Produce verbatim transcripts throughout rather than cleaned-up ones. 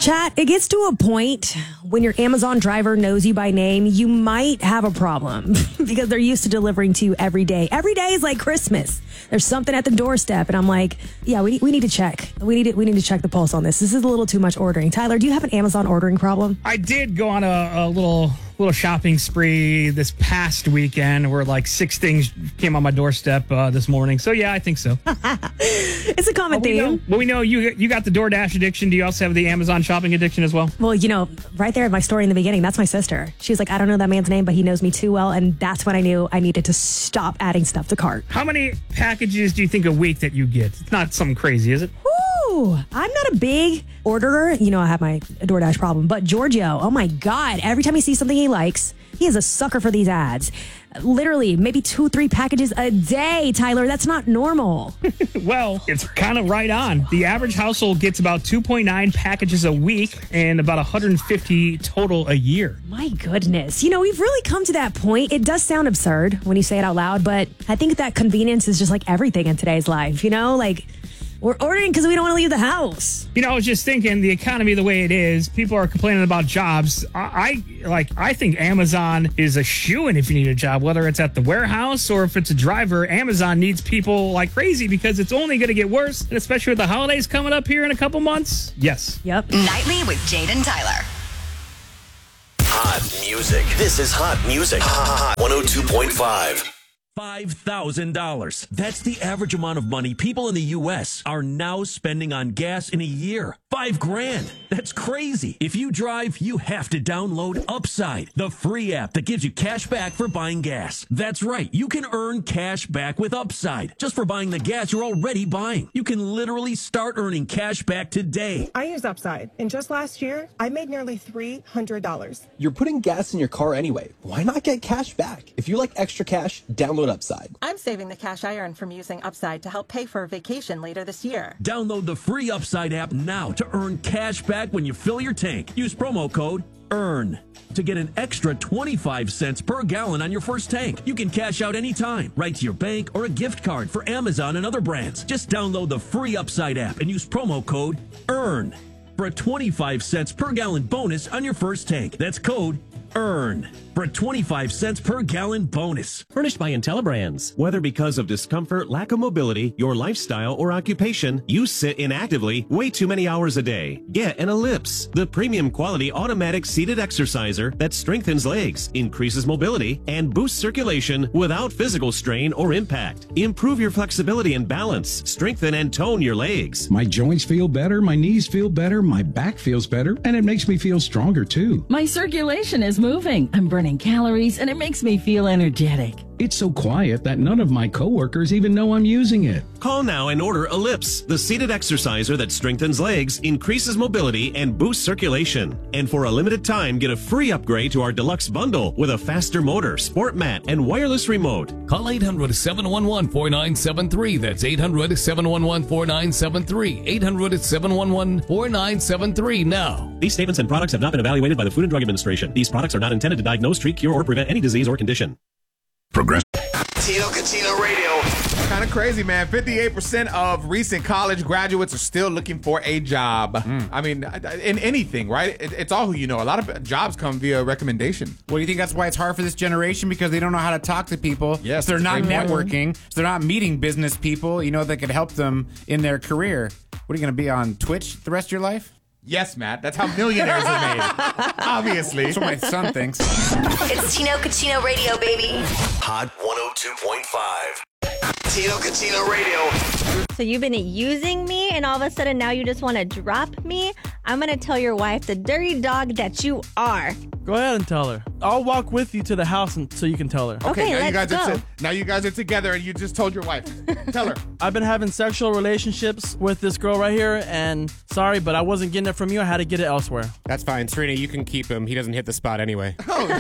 Chat, it gets to a point when your Amazon driver knows you by name, you might have a problem because they're used to delivering to you every day. Every day is like Christmas. There's something at the doorstep, and I'm like, yeah, we, we need to check. We need to, we need to check the pulse on this. This is a little too much ordering. Tyler, do you have an Amazon ordering problem? I did go on a, a little little shopping spree this past weekend where like six things came on my doorstep uh, this morning. So, yeah, I think so. It's a common well, we theme. know, well, we know you you got the DoorDash addiction. Do you also have the Amazon shopping addiction as well? Well, you know, right there in my story in the beginning, that's my sister. She was like, I don't know that man's name, but he knows me too well. And that's when I knew I needed to stop adding stuff to cart. How many packages do you think a week that you get? It's not something crazy, is it? Ooh, I'm not a big orderer. You know, I have my DoorDash problem. But Giorgio, oh my God, every time he sees something he likes, he is a sucker for these ads. Literally, maybe two, three packages a day, Tyler. That's not normal. Well, it's kind of right on. The average household gets about two point nine packages a week and about one hundred fifty total a year. My goodness. You know, we've really come to that point. It does sound absurd when you say it out loud, but I think that convenience is just like everything in today's life, you know? Like, we're ordering because we don't want to leave the house. You know, I was just thinking, the economy the way it is, people are complaining about jobs. I, I like. I think Amazon is a shoo-in if you need a job, whether it's at the warehouse or if it's a driver. Amazon needs people like crazy because it's only going to get worse, and especially with the holidays coming up here in a couple months. Yes. Yep. Nightly with Jade and Tyler. Hot music. This is Hot Music. Hot one oh two point five. five thousand dollars. That's the average amount of money people in the U S are now spending on gas in a year. Five grand. That's crazy. If you drive, you have to download Upside, the free app that gives you cash back for buying gas. That's right. You can earn cash back with Upside just for buying the gas you're already buying. You can literally start earning cash back today. I use Upside, and just last year, I made nearly three hundred dollars. You're putting gas in your car anyway. Why not get cash back? If you like extra cash, download Upside. I'm saving the cash I earn from using Upside to help pay for a vacation later this year. Download the free Upside app now to earn cash back when you fill your tank. Use promo code EARN to get an extra twenty-five cents per gallon on your first tank. You can cash out anytime, right to your bank or a gift card for Amazon and other brands. Just download the free Upside app and use promo code EARN for a twenty-five cents per gallon bonus on your first tank. That's code EARN for a twenty-five cents per gallon bonus. Furnished by IntelliBrands. Whether because of discomfort, lack of mobility, your lifestyle, or occupation, you sit inactively way too many hours a day. Get an Ellipse, the premium quality automatic seated exerciser that strengthens legs, increases mobility, and boosts circulation without physical strain or impact. Improve your flexibility and balance. Strengthen and tone your legs. My joints feel better, my knees feel better, my back feels better, and it makes me feel stronger too. My circulation is moving. I'm burning calories, and it makes me feel energetic. It's so quiet that none of my coworkers even know I'm using it. Call now and order Ellipse, the seated exerciser that strengthens legs, increases mobility, and boosts circulation. And for a limited time, get a free upgrade to our deluxe bundle with a faster motor, sport mat, and wireless remote. Call eight hundred, seven one one, four nine seven three. That's eight hundred, seven one one, four nine seven three. eight hundred, seven one one, four nine seven three now. These statements and products have not been evaluated by the Food and Drug Administration. These products are not intended to diagnose, treat, cure, or prevent any disease or condition. Progressive. Tino Cucino Radio. Kind of crazy, man. fifty-eight percent of recent college graduates are still looking for a job. Mm. I mean, in anything, right? It, it's all who you know. A lot of jobs come via recommendation. Well, do you think that's why it's hard for this generation? Because they don't know how to talk to people. Yes, so they're not networking. Point. So they're not meeting business people, you know, that could help them in their career. What are you going to be on Twitch the rest of your life? Yes, Matt. That's how millionaires are made. Obviously. That's what my son thinks. It's Tino Cucino Radio, baby. Hot one oh two point five. Tino Cucino Radio. So you've been using me, and all of a sudden now you just want to drop me? I'm going to tell your wife the dirty dog that you are. Go ahead and tell her. I'll walk with you to the house and, so you can tell her. Okay, Okay, now you let's guys go. are t- now you guys are together and you just told your wife. Tell her. I've been having sexual relationships with this girl right here, and sorry, but I wasn't getting it from you. I had to get it elsewhere. That's fine. Serena, you can keep him. He doesn't hit the spot anyway.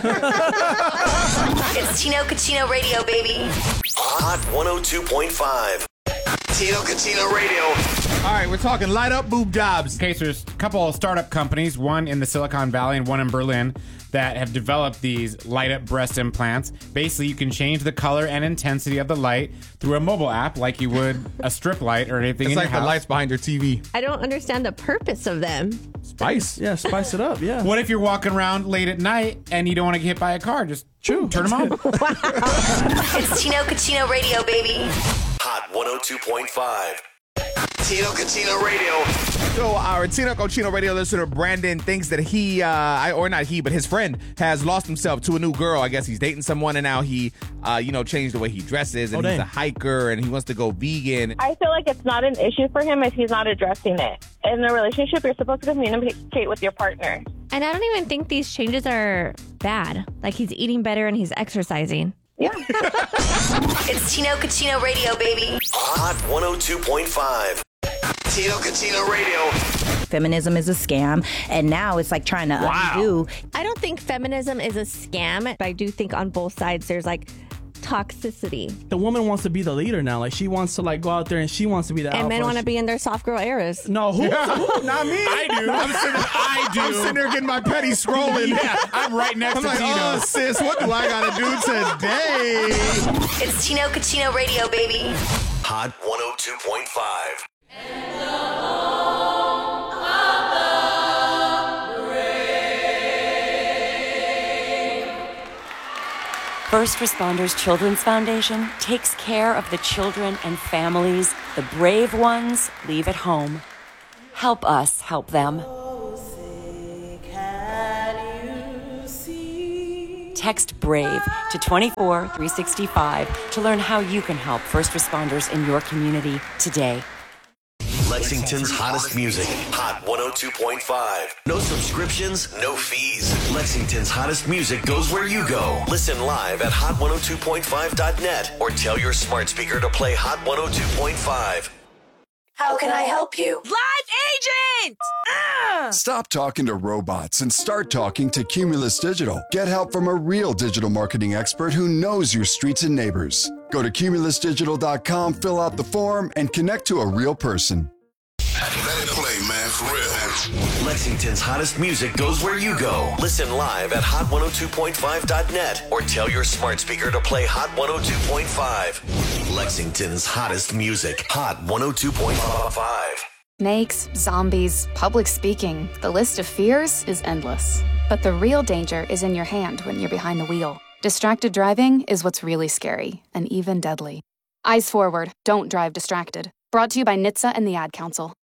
It's Tino Cucino Radio, baby. Hot one oh two point five. Tino Cucino Radio. All right, we're talking light up boob jobs. Okay, so there's a couple of startup companies, one in the Silicon Valley and one in Berlin, that have developed these light up breast implants. Basically, you can change the color and intensity of the light through a mobile app like you would a strip light or anything It's in like your the house. lights behind your T V. I don't understand the purpose of them. Spice. Yeah, spice it up, yeah. What if you're walking around late at night and you don't want to get hit by a car? Just True. turn them on. It's Tino Cucino Radio, baby. Hot one oh two point five. Tino Cucino Radio. So our Tino Cucino Radio listener Brandon thinks that he, uh, I, or not he, but his friend has lost himself to a new girl. I guess he's dating someone, and now he, uh, you know, changed the way he dresses, and Oh, he's dang. a hiker, and he wants to go vegan. I feel like it's not an issue for him if he's not addressing it. In a relationship, you're supposed to communicate with your partner. And I don't even think these changes are bad. Like, he's eating better and he's exercising. Yeah. It's Tino Cucino Radio, baby. Hot one oh two point five. Tino Cucino Radio. Feminism is a scam, and now it's like trying to undo. I don't think feminism is a scam, but I do think on both sides there's like toxicity. The woman wants to be the leader now. Like, she wants to like go out there and she wants to be the And alpha. men want to be in their soft girl eras. No, who? who? Not me. I do. I'm sitting, I do. I'm sitting there getting my petty scrolling. Yeah, I'm right next I'm to like, Tino. oh, sis, what do I gotta do today? It's Tino Cucino Radio, baby. Hot one oh two point five. First Responders Children's Foundation takes care of the children and families the brave ones leave at home. Help us help them. Text BRAVE to two four three six five to learn how you can help first responders in your community today. Lexington's hottest music. Hot one oh two point five. No subscriptions, no fees. Lexington's hottest music goes where you go. Listen live at hot one oh two point five dot net or tell your smart speaker to play Hot one oh two point five. How can I help you? Live agent! Ah! Stop talking to robots and start talking to Cumulus Digital. Get help from a real digital marketing expert who knows your streets and neighbors. Go to cumulus digital dot com, fill out the form, and connect to a real person. Let it play, man, for real. Lexington's hottest music goes where you go. Listen live at hot one oh two point five dot net or tell your smart speaker to play Hot one oh two point five. Lexington's hottest music. Hot one oh two point five. Snakes, zombies, public speaking. The list of fears is endless. But the real danger is in your hand when you're behind the wheel. Distracted driving is what's really scary and even deadly. Eyes forward. Don't drive distracted. Brought to you by N H T S A and the Ad Council.